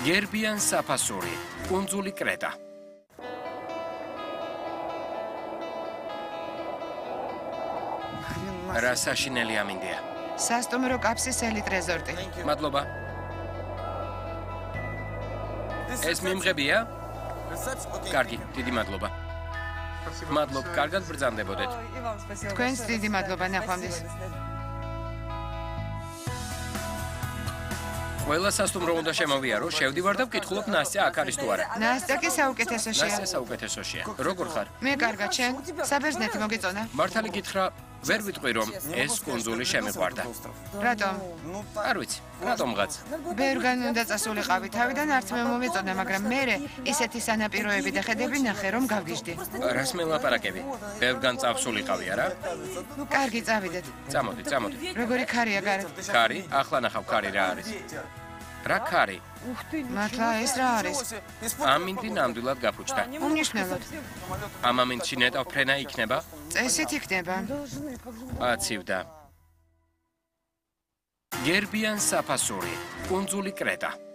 გერბიან საფასური, კუნძული კრეტა. რა საშინელი ამინდია. სასტუმრო კაფსისელი ტრეზორტი. მადლობა. ეს მიმღებია? კარგი, დიდი მადლობა. მადლობ, კარგად ბრძანდებოდეთ. თქვენს დიდი მადლობა ნახვამდის. ყველა სასტუმრო უნდა შემოვიარო, შევდივარ და ვკითხულობ ნასტია აქ არის თუ არა. ნასტია კი საუკეთესოშია. ნასტია საუკეთესოშია. როგორ ხარ? მე კარგად, შენ? საბერძნეთი მოგეწონა? მართალი გითხრა, ვერ ვიტყვი რომ ეს კუნძული შემეყვარდა. რატომ? არ ვიცი, რატომღაც. ბევრგან უნდა წასულიყავი, თავიდან არც მე მომეწონა, მაგრამ მე ისეთი სანაპიროები და ხედები ნახე, რომ გავგიჟდი. რას მელაპარაკები? ბევრგან წავსულიყავი, არა? კარგი, წავიდეთ. წამოდი, წამოდი. როგორი ქარია გარეთ? ქარი? ახლა ნახავ ქარი რა არის. რა ქარი? მართლა ეს რა არის? ამინდი ნამდვილად გაფუჭდა. უმნიშვნელოდ. ამ ამინდში ნეტავ ფრენა იქნება? წესით იქნება. აცივდა. გერბიან საფასური, კუნძული კრეტა.